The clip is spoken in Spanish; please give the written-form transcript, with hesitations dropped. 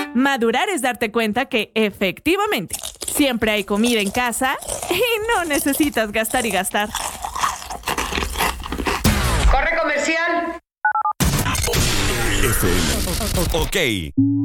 Madurar es darte cuenta que, efectivamente, siempre hay comida en casa y no necesitas gastar y gastar. ¡Corre comercial! FM. Ok.